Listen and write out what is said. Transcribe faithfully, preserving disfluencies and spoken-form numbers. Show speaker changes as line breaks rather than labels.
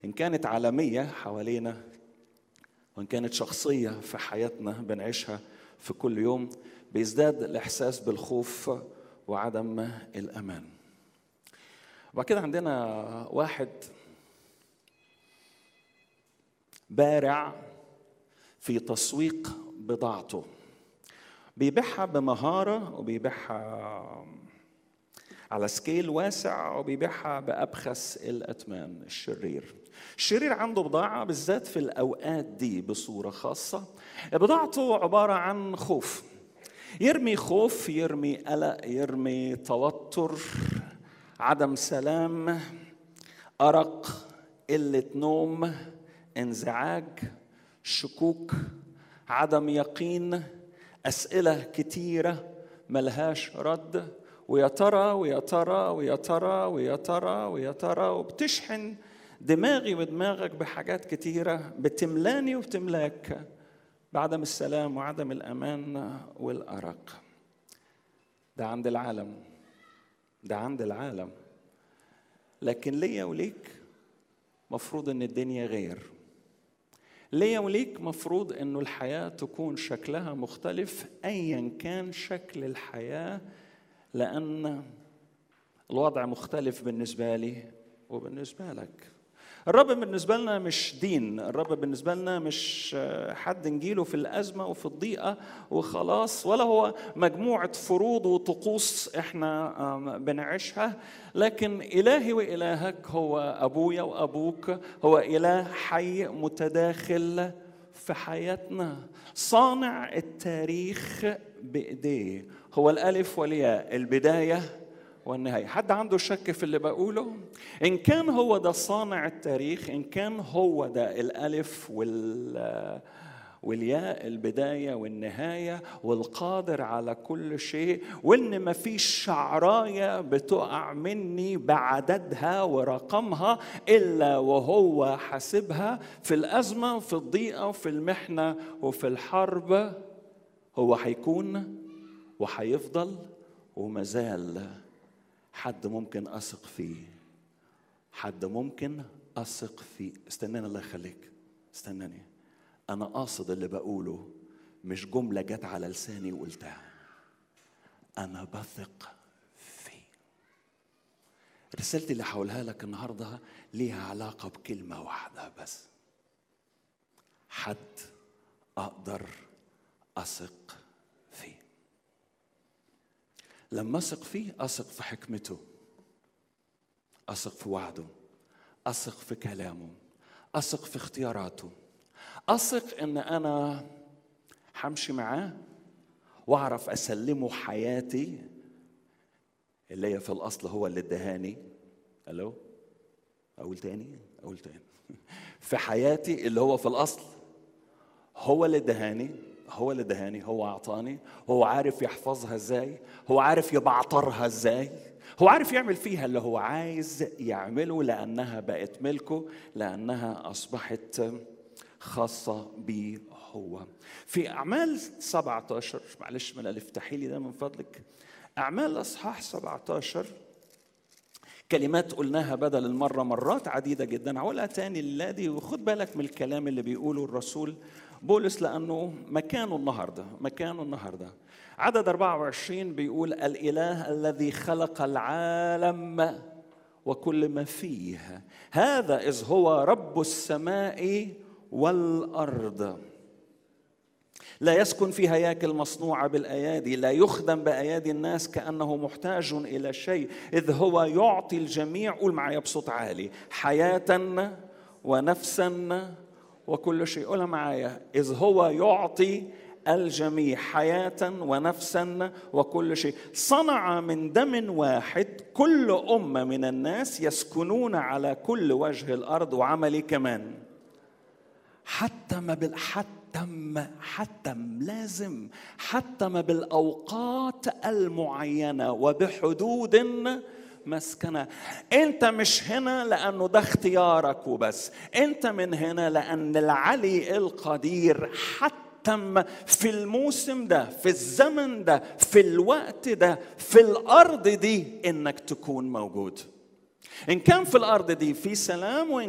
إن كانت عالمية حوالينا وإن كانت شخصية في حياتنا بنعيشها في كل يوم، بيزداد الإحساس بالخوف وعدم الأمان. وبعد كده عندنا واحد بارع في تسويق بضاعته، بيبيعها بمهارة وبيبيعها على سكيل واسع وبيبيعها بأبخس الأثمان. الشرير الشرير عنده بضاعة بالذات في الأوقات دي بصورة خاصة، بضاعته عبارة عن خوف، يرمي خوف، يرمي قلق، يرمي توتر، عدم سلام، أرق، قلة نوم، انزعاج، شكوك، عدم يقين، أسئلة كتيرة ملهاش رد، ويا ترى ويا ترى ويا ترى ويا ترى ويا ترى، وبتشحن دماغي ودماغك بحاجات كتيرة بتملاني وبتملاك بعدم السلام وعدم الأمان والأرق. ده عند العالم، ده عند العالم، لكن ليا وليك مفروض ان الدنيا غير. ليا وليك مفروض انه الحياة تكون شكلها مختلف ايا كان شكل الحياة، لان الوضع مختلف بالنسبة لي وبالنسبة لك. الرب بالنسبة لنا مش دين، الرب بالنسبة لنا مش حد نجيله في الأزمة وفي الضيقة وخلاص، ولا هو مجموعة فروض وطقوس احنا بنعيشها، لكن إلهي وإلهك هو أبويا وأبوك، هو إله حي متداخل في حياتنا، صانع التاريخ بإيديه، هو الألف والياء، البداية والنهاية. حد عنده شك في اللي بقوله؟ إن كان هو ده صانع التاريخ، إن كان هو ده الألف وال والياء، البداية والنهاية، والقادر على كل شيء، وإن ما فيش شعراية بتقع مني بعددها ورقمها إلا وهو حاسبها، في الأزمة وفي الضيقة وفي المحنة وفي الحرب هو هيكون وهيفضل ومازال حد ممكن أثق فيه، حد ممكن أثق فيه. استناني الله يخليك، استناني، أنا قاصد اللي بقوله، مش جملة جت على لساني وقلتها، أنا بثق فيه. رسالتي اللي هقولها لك النهاردة ليها علاقة بكلمة واحدة بس، حد أقدر أثق فيه. لما أثق فيه أثق في حكمته، أثق في وعده، أثق في كلامه، أثق في اختياراته، أثق إن أنا همشي معاه وأعرف أسلمه حياتي اللي هي في الأصل هو اللي ادهاني. ألو أقول تاني أقول تاني في حياتي اللي هو في الأصل هو اللي ادهاني، هو اللي دهاني، هو أعطاني، هو عارف يحفظها إزاي، هو عارف يبعطرها إزاي، هو عارف يعمل فيها اللي هو عايز يعمله، لأنها بقت ملكه، لأنها أصبحت خاصة بيه هو. في أعمال سبعة عشر، معلش من الافتحي لي ده من فضلك، أعمال أصحاح سبعة عشر، كلمات قلناها بدل المرة مرات عديدة جدا، هقولها تاني الليلة دي، وخد بالك من الكلام اللي بيقوله الرسول بولس لأنه مكانه النهاردة، مكانه النهاردة. عدد أربعة وعشرين بيقول: الإله الذي خلق العالم وكل ما فيه، هذا إذ هو رب السماء والأرض، لا يسكن في هياكل مصنوعة بالأيادي، لا يخدم بأيادي الناس كأنه محتاج إلى شيء، إذ هو يعطي الجميع، قول معايا بصوت عالي، حياة ونفسا وكل شيء. قولها معايا، إذ هو يعطي الجميع حياة ونفسا وكل شيء، صنع من دم واحد كل أمة من الناس يسكنون على كل وجه الأرض، وعملي كمان حتى ما بالحتى حتم حتم لازم حتم بالأوقات المعينة وبحدود مسكنة. أنت مش هنا لأنه ده اختيارك وبس، أنت من هنا لأن العلي القدير حتم في الموسم ده، في الزمن ده، في الوقت ده، في الأرض دي إنك تكون موجود. إن كان في الأرض دي في سلام، وإن